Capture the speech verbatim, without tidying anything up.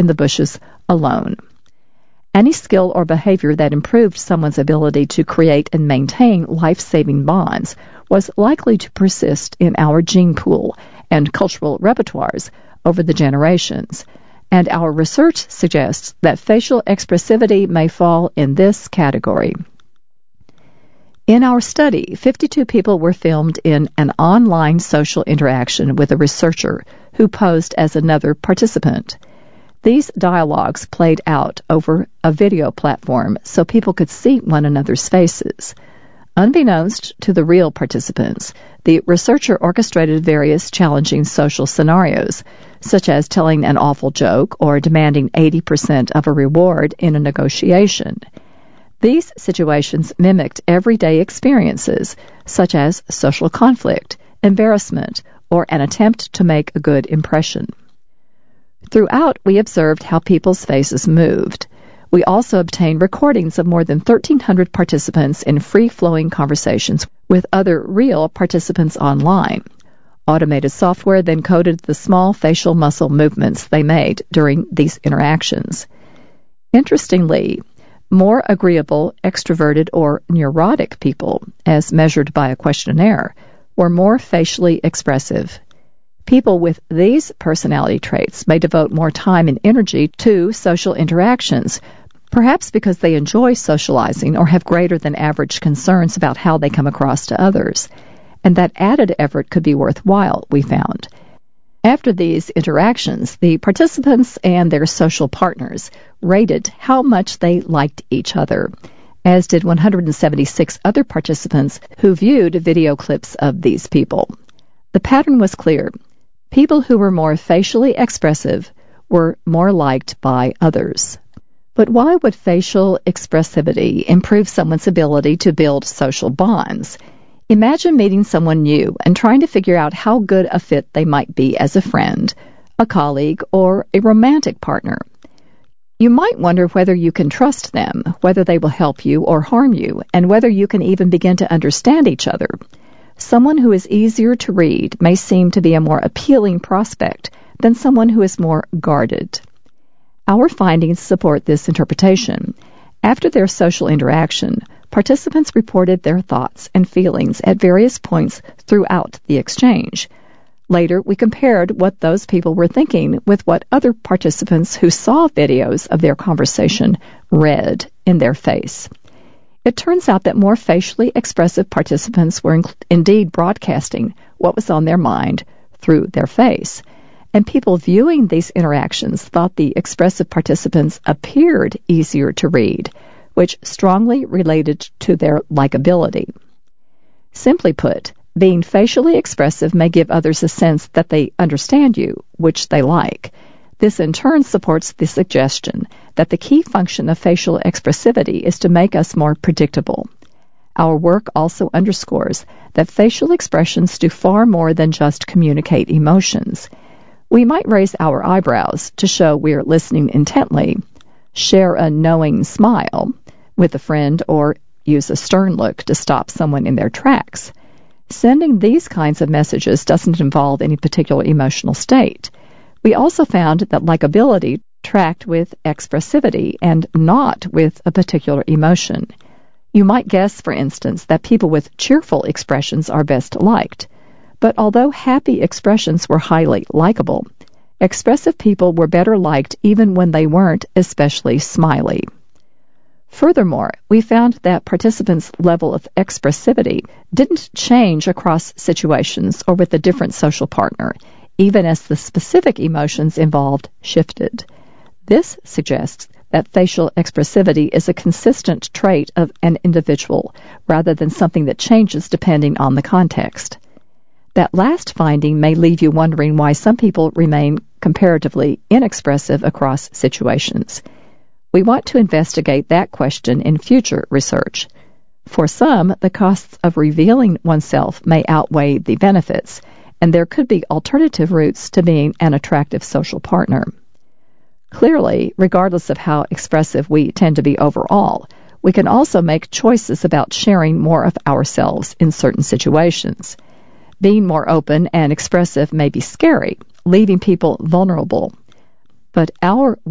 in the bushes alone. Any skill or behavior that improved someone's ability to create and maintain life-saving bonds was likely to persist in our gene pool and cultural repertoires over the generations, and our research suggests that facial expressivity may fall in this category. In our study, fifty-two people were filmed in an online social interaction with a researcher who posed as another participant. These dialogues played out over a video platform so people could see one another's faces. Unbeknownst to the real participants, the researcher orchestrated various challenging social scenarios, such as telling an awful joke or demanding eighty percent of a reward in a negotiation. These situations mimicked everyday experiences, such as social conflict, embarrassment, or an attempt to make a good impression. Throughout, we observed how people's faces moved. We also obtained recordings of more than thirteen hundred participants in free-flowing conversations with other real participants online. Automated software then coded the small facial muscle movements they made during these interactions. Interestingly, more agreeable, extroverted, or neurotic people, as measured by a questionnaire, were more facially expressive. People with these personality traits may devote more time and energy to social interactions, perhaps because they enjoy socializing or have greater than average concerns about how they come across to others. And that added effort could be worthwhile, we found. After these interactions, the participants and their social partners rated how much they liked each other, as did one hundred seventy-six other participants who viewed video clips of these people. The pattern was clear. People who were more facially expressive were more liked by others. But why would facial expressivity improve someone's ability to build social bonds? Imagine meeting someone new and trying to figure out how good a fit they might be as a friend, a colleague, or a romantic partner. You might wonder whether you can trust them, whether they will help you or harm you, and whether you can even begin to understand each other. Someone who is easier to read may seem to be a more appealing prospect than someone who is more guarded. Our findings support this interpretation. After their social interaction, participants reported their thoughts and feelings at various points throughout the exchange. Later, we compared what those people were thinking with what other participants who saw videos of their conversation read in their face. It turns out that more facially expressive participants were in- indeed broadcasting what was on their mind through their face. And people viewing these interactions thought the expressive participants appeared easier to read, which strongly related to their likability. Simply put, being facially expressive may give others a sense that they understand you, which they like. This in turn supports the suggestion that the key function of facial expressivity is to make us more predictable. Our work also underscores that facial expressions do far more than just communicate emotions. We might raise our eyebrows to show we're listening intently, share a knowing smile with a friend, or use a stern look to stop someone in their tracks. Sending these kinds of messages doesn't involve any particular emotional state. We also found that likability tracked with expressivity and not with a particular emotion. You might guess, for instance, that people with cheerful expressions are best liked. But although happy expressions were highly likable, expressive people were better liked even when they weren't especially smiley. Furthermore, we found that participants' level of expressivity didn't change across situations or with a different social partner, even as the specific emotions involved shifted. This suggests that facial expressivity is a consistent trait of an individual rather than something that changes depending on the context. That last finding may leave you wondering why some people remain comparatively inexpressive across situations. We want to investigate that question in future research. For some, the costs of revealing oneself may outweigh the benefits, and there could be alternative routes to being an attractive social partner. Clearly, regardless of how expressive we tend to be overall, we can also make choices about sharing more of ourselves in certain situations. Being more open and expressive may be scary, leaving people vulnerable. But our